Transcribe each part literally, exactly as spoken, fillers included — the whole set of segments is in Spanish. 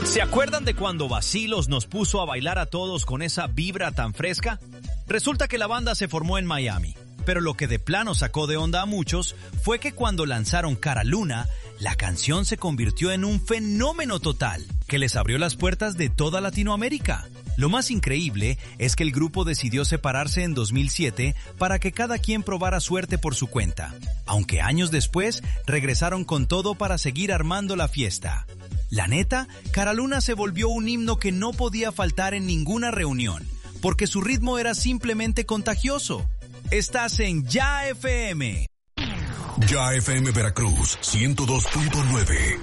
¿Se acuerdan de cuando Vacilos nos puso a bailar a todos con esa vibra tan fresca? Resulta que la banda se formó en Miami, pero lo que de plano sacó de onda a muchos fue que cuando lanzaron Cara Luna, la canción se convirtió en un fenómeno total, que les abrió las puertas de toda Latinoamérica. Lo más increíble es que el grupo decidió separarse en dos mil siete para que cada quien probara suerte por su cuenta, aunque años después regresaron con todo para seguir armando la fiesta. La neta, Cara Luna se volvió un himno que no podía faltar en ninguna reunión, porque su ritmo era simplemente contagioso. Estás en Ya F M. Ya F M Veracruz, ciento dos punto nueve.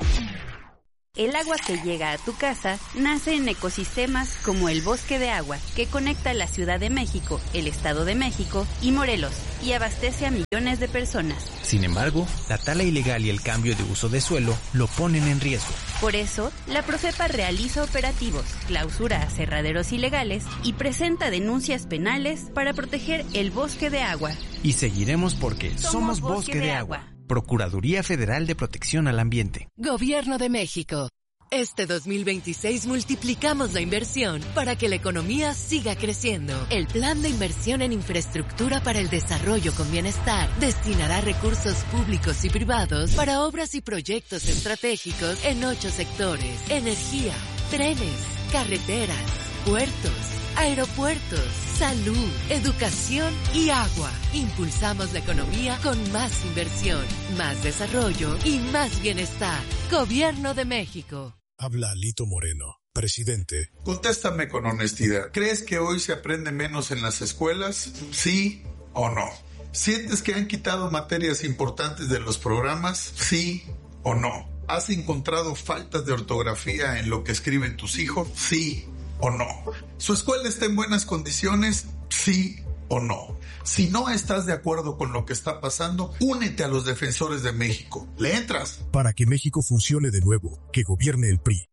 El agua que llega a tu casa nace en ecosistemas como el Bosque de Agua, que conecta la Ciudad de México, el Estado de México y Morelos, y abastece a millones de personas. Sin embargo, la tala ilegal y el cambio de uso de suelo lo ponen en riesgo. Por eso, la Profepa realiza operativos, clausura aserraderos ilegales y presenta denuncias penales para proteger el Bosque de Agua. Y seguiremos porque somos, somos Bosque, Bosque de, de Agua. Agua. Procuraduría Federal de Protección al Ambiente. Gobierno de México. Este dos mil veintiséis multiplicamos la inversión para que la economía siga creciendo. El Plan de Inversión en Infraestructura para el Desarrollo con Bienestar destinará recursos públicos y privados para obras y proyectos estratégicos en ocho sectores: energía, trenes, carreteras, puertos, aeropuertos, salud, educación y agua. Impulsamos la economía con más inversión, más desarrollo y más bienestar. Gobierno de México. Habla Lito Moreno, presidente. Contéstame con honestidad. ¿Crees que hoy se aprende menos en las escuelas? ¿Sí o no? ¿Sientes que han quitado materias importantes de los programas? ¿Sí o no? ¿Has encontrado faltas de ortografía en lo que escriben tus hijos? ¿Sí o no? ¿Su escuela está en buenas condiciones? ¿Sí o no? Si no estás de acuerdo con lo que está pasando, únete a los defensores de México. ¿Le entras? Para que México funcione de nuevo, que gobierne el P R I.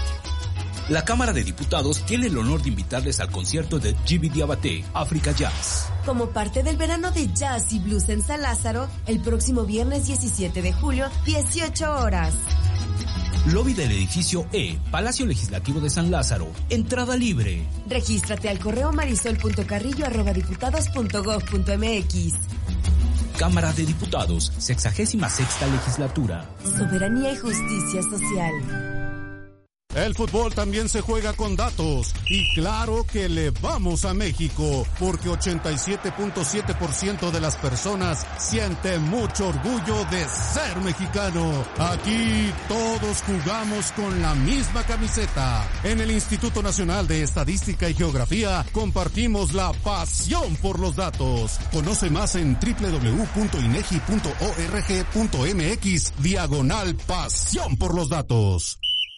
La Cámara de Diputados tiene el honor de invitarles al concierto de Djiby Diabaté, Africa Jazz. Como parte del verano de jazz y blues en San Lázaro, el próximo viernes diecisiete de julio, dieciocho horas. Lobby del edificio E, Palacio Legislativo de San Lázaro. Entrada libre. Regístrate al correo marisol punto carrillo arroba diputados punto gob punto mx. Cámara de Diputados, sexagésima sexta legislatura. Soberanía y justicia social. El fútbol también se juega con datos y claro que le vamos a México porque ochenta y siete punto siete por ciento de las personas siente mucho orgullo de ser mexicano. Aquí todos jugamos con la misma camiseta. En el Instituto Nacional de Estadística y Geografía compartimos la pasión por los datos. Conoce más en doble u doble u doble u punto inegi punto org punto mx diagonal pasión por los datos.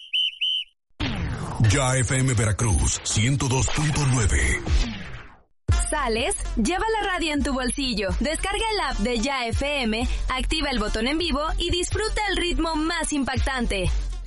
Ya F M Veracruz, ciento dos punto nueve. ¿Sales? Lleva la radio en tu bolsillo. Descarga el app de Ya F M, activa el botón en vivo y disfruta el ritmo más impactante.